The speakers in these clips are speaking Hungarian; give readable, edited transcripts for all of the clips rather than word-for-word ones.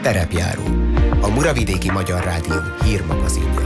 Terepjáró, a Muravidéki Magyar Rádió hírmagazinja.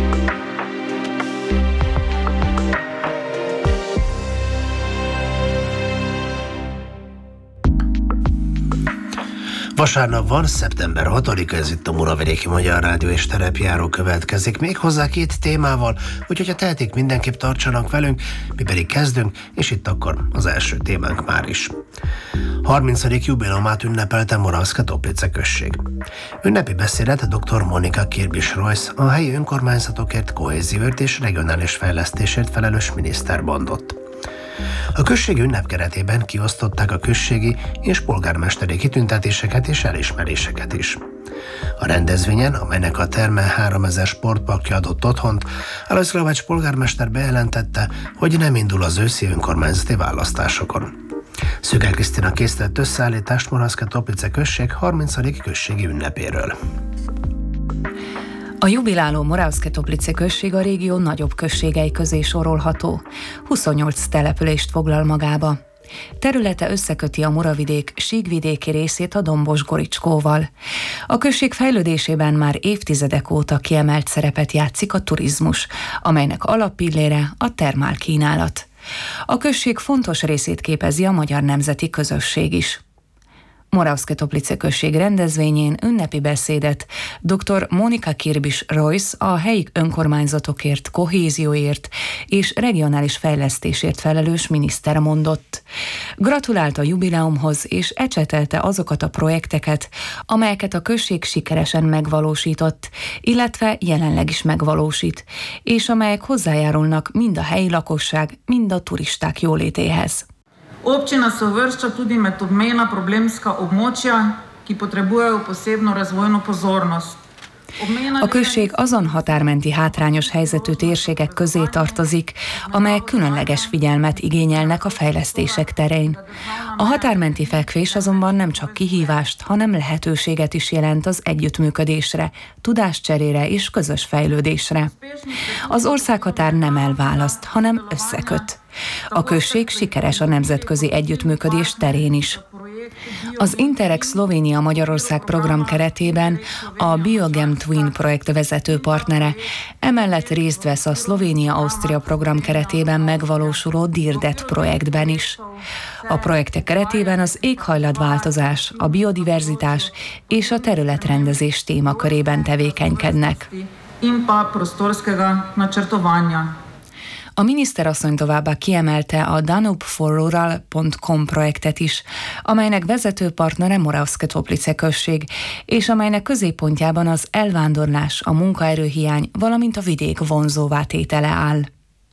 Vasárnap van, szeptember 6-a, ez itt a Muravidéki Magyar Rádió és Terepjáró következik. Még hozzá 2 témával, úgyhogy ha tehetik, mindenképp tartsanak velünk, mi pedig kezdünk, és itt akkor az első témánk már is. 30. jubileumát ünnepelte Moravszka Toplice község. Ünnepi beszédet dr. Monika Kirbiš-Rojsz, a helyi önkormányzatokért, kohézióért és regionális fejlesztésért felelős miniszter mondott. A községi ünnep keretében kiosztották a községi és polgármesteri kitüntetéseket és elismeréseket is. A rendezvényen, amelynek a terme 3000 sportparkja adott otthont, Alojz Glavács polgármester bejelentette, hogy nem indul az őszi önkormányzati választásokon. Szüger Krisztina készített összeállítást Moravszka Toplice község 30. községi ünnepéről. A jubiláló Moravszka Toplice község a régió nagyobb községei közé sorolható. 28 települést foglal magába. Területe összeköti a Muravidék síkvidéki részét a Dombos Goricskóval. A község fejlődésében már évtizedek óta kiemelt szerepet játszik a turizmus, amelynek alappillére a termálkínálat. A község fontos részét képezi a magyar nemzeti közösség is. Moravszka Toplice község rendezvényén ünnepi beszédet dr. Monika Kirbiš-Rojsz, a helyi önkormányzatokért, kohézióért és regionális fejlesztésért felelős miniszter mondott. Gratulált a jubileumhoz és ecsetelte azokat a projekteket, amelyeket a község sikeresen megvalósított, illetve jelenleg is megvalósít, és amelyek hozzájárulnak mind a helyi lakosság, mind a turisták jólétéhez. Občina se uvršča tudi med obmejna problemska območja, ki potrebujejo posebno razvojno pozornost. A község azon határmenti hátrányos helyzetű térségek közé tartozik, amelyek különleges figyelmet igényelnek a fejlesztések terén. A határmenti fekvés azonban nem csak kihívást, hanem lehetőséget is jelent az együttműködésre, tudáscserére és közös fejlődésre. Az országhatár nem elválaszt, hanem összeköt. A község sikeres a nemzetközi együttműködés terén is. Az Interreg Szlovénia-Magyarország program keretében a Biogem Twin projekt vezető partnere, emellett részt vesz a Szlovénia-Ausztria program keretében megvalósuló DIRDET projektben is. A projektek keretében az éghajlatváltozás, a biodiverzitás és a területrendezés témakörében tevékenykednek. A miniszterasszony továbbá kiemelte a danubeforrural.com projektet is, amelynek vezető partnere Moravszka Toplice község, és amelynek középpontjában az elvándorlás, a munkaerőhiány, valamint a vidék vonzóvá tétele áll.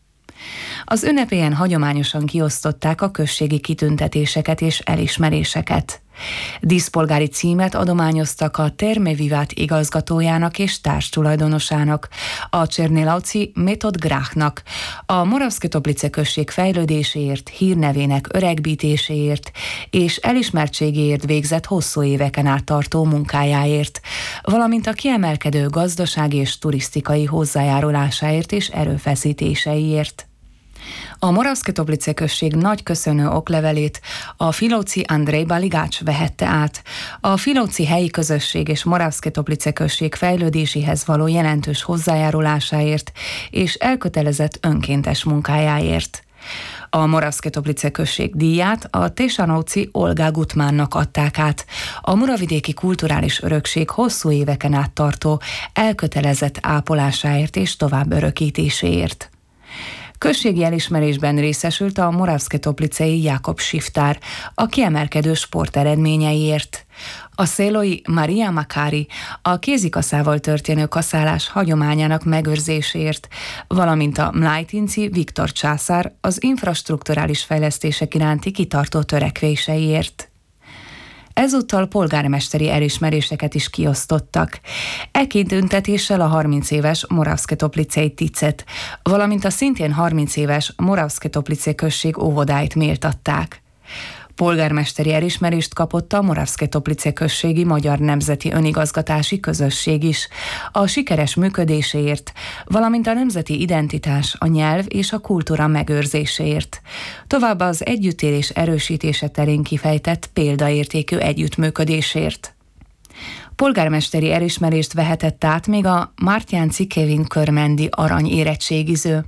Az ünnepélyen hagyományosan kiosztották a községi kitüntetéseket és elismeréseket. Díszpolgári címet adományoztak a Terme Vivat igazgatójának és társtulajdonosának, a Csernélavci Metod Grachnak, a Moravszka Toplice község fejlődéséért, hírnevének öregbítéséért és elismertségéért végzett hosszú éveken át tartó munkájáért, valamint a kiemelkedő gazdasági és turisztikai hozzájárulásáért és erőfeszítéseiért. A Moravszka Toplice község nagy köszönő oklevelét a Filóci Andrej Baligács vehette át. A Filóci helyi közösség és Moravszka Toplice község fejlődéséhez való jelentős hozzájárulásáért és elkötelezett önkéntes munkájáért. A Moravszka Toplice község díját a Tesanovci Olga Gutmánnak adták át, a muravidéki kulturális örökség hosszú éveken át tartó elkötelezett ápolásáért és tovább örökítéséért. Községi elismerésben részesült a Moravszka Toplicei Jákob Siftár a kiemelkedő sporteredményeiért. A szélói Maria Makári a kézikaszával történő kaszálás hagyományának megőrzéséért, valamint a Mlájtinci Viktor császár az infrastrukturális fejlesztések iránti kitartó törekvéseiért. Ezúttal polgármesteri elismeréseket is kiosztottak. E kitüntetéssel a 30 éves Moravszka Toplicei Ticet, valamint a szintén 30 éves Moravszka Toplice község óvodáit méltatták. Polgármesteri elismerést kapott a Moravszka Toplice községi Magyar Nemzeti Önigazgatási Közösség is, a sikeres működéséért, valamint a nemzeti identitás, a nyelv és a kultúra megőrzéséért. Továbbá az együttélés erősítése terén kifejtett példaértékű együttműködésért. Polgármesteri elismerést vehetett át még a Martján Cikevin Körmendi arany érettségiző.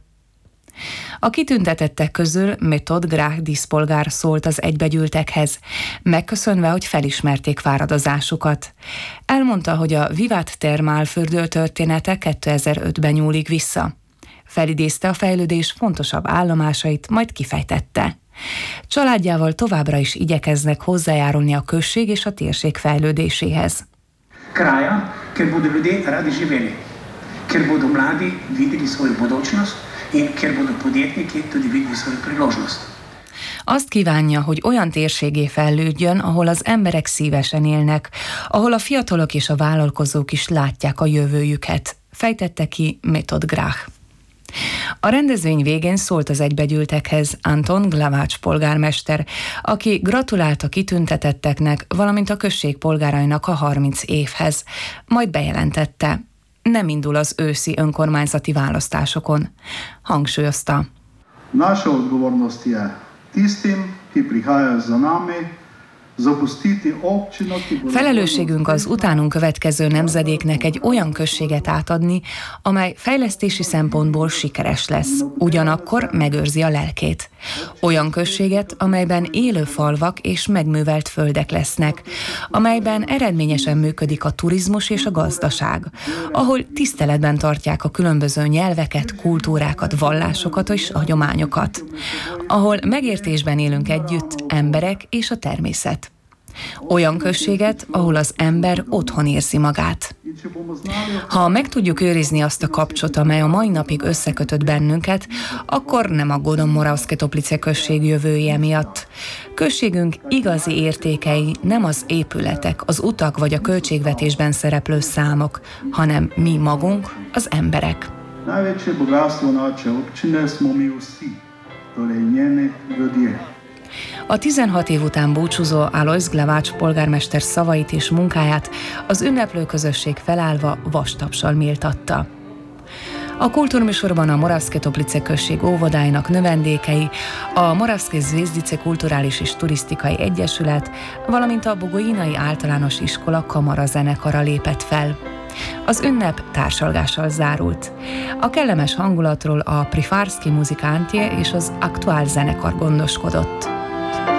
A kitüntetettek közül Metod Grach díszpolgár szólt az egybegyűltekhez, megköszönve, hogy felismerték fáradozásukat. Elmondta, hogy a Vivat Termál fürdő története 2005-ben nyúlik vissza. Felidézte a fejlődés fontosabb állomásait, majd kifejtette. Családjával továbbra is igyekeznek hozzájárulni a község és a térség fejlődéséhez. Kraja, kjer bodo ljudje radi živeli, kjer bodo mladi videli svojo budućnost in kjer bodo podjetniki tudi videli svojo priložnost. Azt kívánja, hogy olyan térségé fejlődjön, ahol az emberek szívesen élnek, ahol a fiatalok és a vállalkozók is látják a jövőjüket, fejtette ki Metod Grach. A rendezvény végén szólt az egybegyűltekhez Anton Glavács polgármester, aki gratulált a kitüntetetteknek, valamint a község polgárainak a 30 évhez, majd bejelentette, nem indul az őszi önkormányzati választásokon. Hangsúlyozta. Naša odgovornost je tistim, ki prihajajo za nami, zapustiti občino, ki bo... Felelősségünk az utánunk következő nemzedéknek egy olyan községet átadni, amely fejlesztési szempontból sikeres lesz, ugyanakkor megőrzi a lelkét. Olyan községet, amelyben élő falvak és megművelt földek lesznek, amelyben eredményesen működik a turizmus és a gazdaság, ahol tiszteletben tartják a különböző nyelveket, kultúrákat, vallásokat és hagyományokat, ahol megértésben élünk együtt, emberek és a természet. Olyan községet, ahol az ember otthon érzi magát. Ha meg tudjuk őrizni azt a kapcsot, amely a mai napig összekötött bennünket, akkor nem aggódom Moravské Toplice község jövője miatt. Községünk igazi értékei nem az épületek, az utak vagy a költségvetésben szereplő számok, hanem mi magunk, az emberek. Največje bogatstvo naše občine smo mi vsi, torej njeni ljudje. A 16 év után búcsúzó Alois Glavács polgármester szavait és munkáját az ünneplő közösség felállva vastapssal méltatta. A kultúrműsorban a Moravské Toplice község óvodáinak növendékei, a Moravské Zvezdice Kulturális és Turisztikai Egyesület, valamint a Bugojinai Általános Iskola kamarazenekara lépett fel. Az ünnep társalgással zárult. A kellemes hangulatról a Prifarski Muzikantie és az Aktuál zenekar gondoskodott.